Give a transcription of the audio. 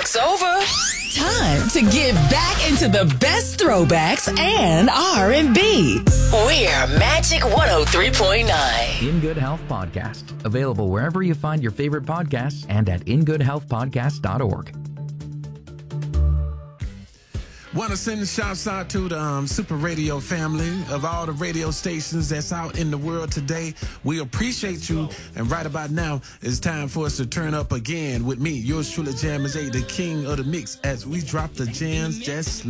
Mix over. Time to get back into the best throwbacks and R&B. We're Magic 103.9. In Good Health Podcast. Available wherever you find your favorite podcasts and at ingoodhealthpodcast.org. Want to send shouts out to the Super Radio family of all the radio stations that's out in the world today. We appreciate you. And right about now, it's time for us to turn up again with me, yours truly, Jam is 8, the king of the mix, as we drop the jams just